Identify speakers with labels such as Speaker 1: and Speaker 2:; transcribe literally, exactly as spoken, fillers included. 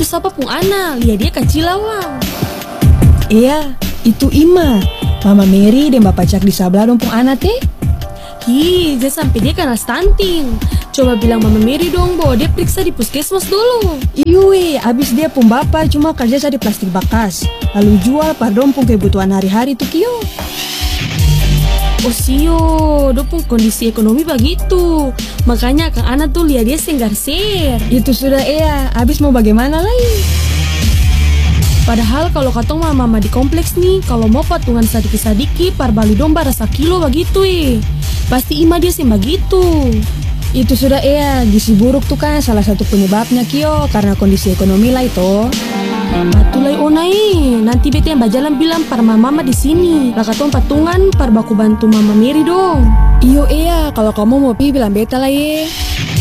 Speaker 1: sapa pung ana, lihat dia kecil awang.
Speaker 2: Iya, itu Ima. Mama Mary dan Bapak Cak di sebelah dong pung anak teh.
Speaker 1: Hi, jangan sampai dia kena stunting. Coba bilang Mama Mary dong, bawa dia periksa di puskesmas dulu.
Speaker 2: Iyui, abis dia pun bapak cuma kerja di plastik bekas, lalu jual pardon pun kebutuhan hari-hari tuh kio.
Speaker 1: Oh sio, dopung kondisi ekonomi begitu. Makanya Kang Ana tuh lihat dia senggar ser.
Speaker 2: Itu sudah iya, abis mau bagaimana lagi?
Speaker 1: Padahal kalau katong mama-mama di kompleks nih, kalau mau patungan sadiki-sadiki par bali domba rasa kilo begitu eh. Pasti Ima dia sih begitu.
Speaker 2: Itu sudah iya, gizi buruk tuh kan salah satu penyebabnya kio, karena kondisi ekonomi lah itu.
Speaker 1: Batulai onai, nanti bete yang bajalan bilang par mama di sini. Lah katong patungan par baku bantu Mama Mary dong.
Speaker 2: Iyo iya, kalau kamu mau pi bilang beta lah ye.